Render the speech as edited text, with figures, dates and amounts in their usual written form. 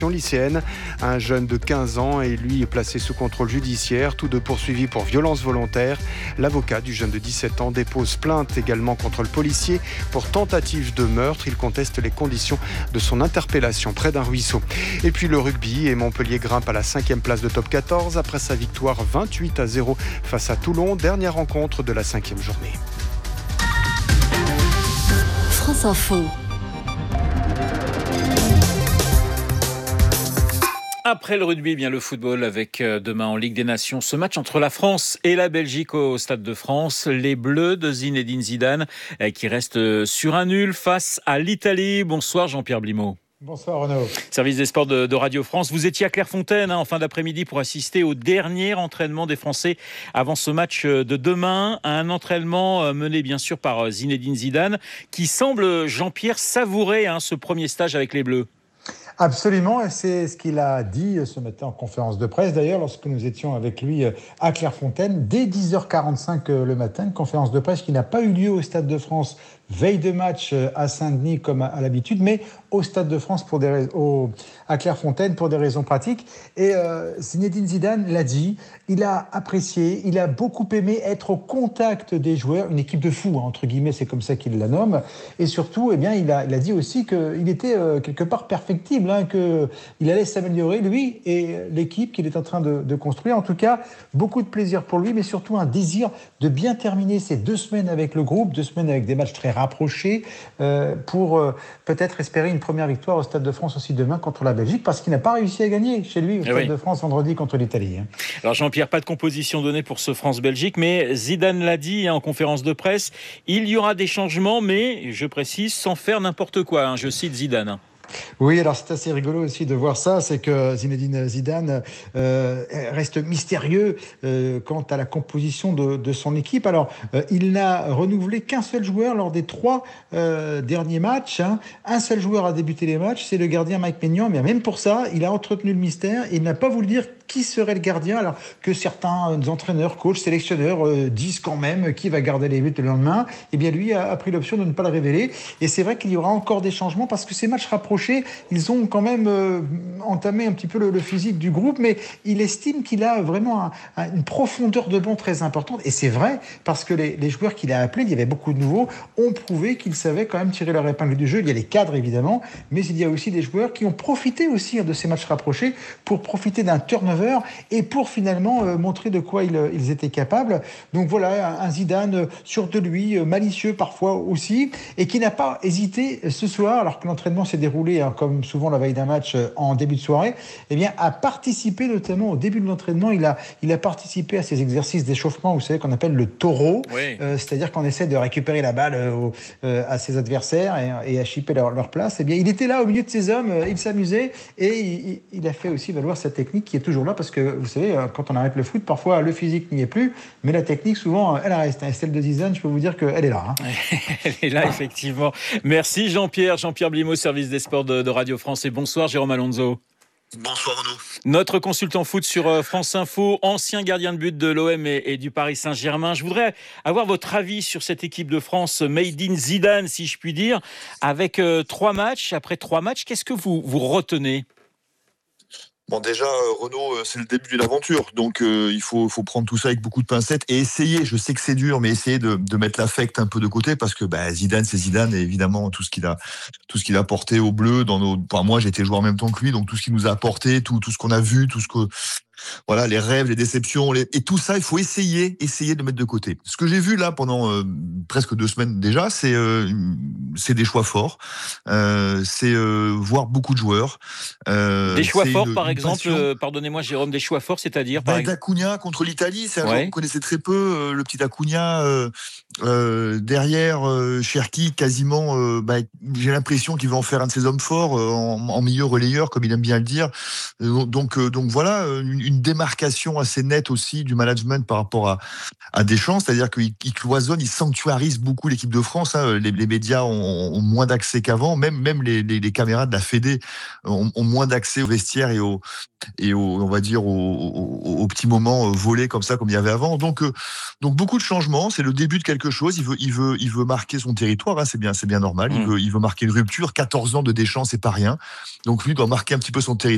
lycéenne. Un jeune de 15 ans et lui est placé sous contrôle judiciaire, tous deux poursuivis pour violence volontaire. L'avocat du jeune de 17 ans dépose plainte également contre le policier pour tentative de meurtre. Il conteste les conditions de son interpellation près d'un ruisseau. Et puis le rugby, et Montpellier grimpe à la 5e place de top 14 après sa victoire 28-0 face à Toulon. Dernière rencontre de la 5e journée. France Info. Après le rugby, bien le football avec demain en Ligue des Nations. Ce match entre la France et la Belgique au Stade de France. Les Bleus de Zinedine Zidane qui restent sur un nul face à l'Italie. Bonsoir Jean-Pierre Blimaud. Bonsoir Renaud. Service des sports de Radio France. Vous étiez à Clairefontaine en fin d'après-midi pour assister au dernier entraînement des Français avant ce match de demain. Un entraînement mené bien sûr par Zinedine Zidane qui semble, Jean-Pierre, savourer ce premier stage avec les Bleus. Absolument, et c'est ce qu'il a dit ce matin en conférence de presse. D'ailleurs, lorsque nous étions avec lui à Clairefontaine, dès 10h45 le matin, une conférence de presse qui n'a pas eu lieu au Stade de France, veille de match à Saint-Denis comme à l'habitude, mais au Stade de France à Clairefontaine pour des raisons pratiques. Et Zinedine Zidane l'a dit, il a apprécié, il a beaucoup aimé être au contact des joueurs, une équipe de fous, entre guillemets, c'est comme ça qu'il la nomme. Et surtout, il a dit aussi qu'il était quelque part perfectible, qu'il allait s'améliorer, lui et l'équipe qu'il est en train de construire. En tout cas, beaucoup de plaisir pour lui, mais surtout un désir de bien terminer ces 2 semaines avec le groupe, 2 semaines avec des matchs très rapprochés, pour peut-être espérer une première victoire au Stade de France aussi demain contre la Belgique, parce qu'il n'a pas réussi à gagner chez lui au Stade de France vendredi contre l'Italie. Alors Jean-Pierre, pas de composition donnée pour ce France-Belgique, mais Zidane l'a dit en conférence de presse, il y aura des changements, mais, je précise, sans faire n'importe quoi. Je cite Zidane. Oui, alors c'est assez rigolo aussi de voir ça, c'est que Zinedine Zidane reste mystérieux quant à la composition de son équipe. Alors, il n'a renouvelé qu'un seul joueur lors des 3 derniers matchs. Un seul joueur a débuté les matchs, c'est le gardien Mike Maignan, mais même pour ça, il a entretenu le mystère et il n'a pas voulu dire qui serait le gardien, alors que certains entraîneurs, coachs, sélectionneurs disent quand même qui va garder les buts le lendemain. Eh bien, lui a pris l'option de ne pas le révéler. Et c'est vrai qu'il y aura encore des changements parce que ces matchs rapprochés, ils ont quand même entamé un petit peu le physique du groupe, mais il estime qu'il a vraiment une profondeur de banc très importante. Et c'est vrai, parce que les joueurs qu'il a appelés, il y avait beaucoup de nouveaux, ont prouvé qu'ils savaient quand même tirer leur épingle du jeu. Il y a les cadres, évidemment, mais il y a aussi des joueurs qui ont profité aussi de ces matchs rapprochés pour profiter d'un turnover et pour finalement montrer de quoi ils étaient capables. Donc voilà, un Zidane sûr de lui, malicieux parfois aussi, et qui n'a pas hésité ce soir, alors que l'entraînement s'est déroulé comme souvent la veille d'un match en début de soirée, à participer notamment au début de l'entraînement. Il a participé à ces exercices d'échauffement, vous savez, qu'on appelle le taureau, oui. C'est-à-dire qu'on essaie de récupérer la balle à ses adversaires et à chipper leur place. Il était là au milieu de ces hommes, il s'amusait et il a fait aussi valoir sa technique qui est toujours là, parce que vous savez, quand on arrête le foot, parfois le physique n'y est plus, mais la technique souvent elle reste. Et celle de Zidane, je peux vous dire qu'elle est là. Elle est là, effectivement. Merci Jean-Pierre Blimaud, service des sports de Radio France, et bonsoir Jérôme Alonso. Bonsoir Renaud. Notre consultant foot sur France Info, ancien gardien de but de l'OM et du Paris Saint-Germain. Je voudrais avoir votre avis sur cette équipe de France made in Zidane, si je puis dire, avec 3 matchs. Après 3 matchs, qu'est-ce que vous retenez ? Bon, déjà, Renaud, c'est le début d'une aventure, donc il faut prendre tout ça avec beaucoup de pincettes et essayer, je sais que c'est dur, mais essayer de mettre l'affect un peu de côté, parce que Zidane, c'est Zidane, et évidemment tout ce qu'il a apporté aux Bleus, moi j'étais joueur en même temps que lui, donc tout ce qu'il nous a apporté, tout ce qu'on a vu, tout ce que... Voilà, les rêves, les déceptions, et tout ça, il faut essayer de mettre de côté. Ce que j'ai vu là pendant presque 2 semaines déjà, c'est des choix forts, c'est voir beaucoup de joueurs. Des choix forts, par exemple, pardonnez-moi Jérôme, des choix forts, c'est-à-dire par exemple Acuna contre l'Italie, c'est un joueur qu'on connaissait très peu, le petit Acuna, derrière Cherki, quasiment, j'ai l'impression qu'il va en faire un de ses hommes forts en milieu relayeur, comme il aime bien le dire. Donc voilà, une démarcation assez nette aussi du management par rapport à Deschamps, c'est-à-dire qu'il cloisonne, il sanctuarise beaucoup l'équipe de France. Les médias ont moins d'accès qu'avant, même les caméras de la Fédé ont moins d'accès aux vestiaires et on va dire aux petits moments volés comme ça, comme il y avait avant. Donc beaucoup de changements, c'est le début de quelque chose. Il veut marquer son territoire, c'est bien normal. Il veut marquer une rupture. 14 ans de Deschamps, c'est pas rien. Donc lui doit marquer un petit peu son territoire.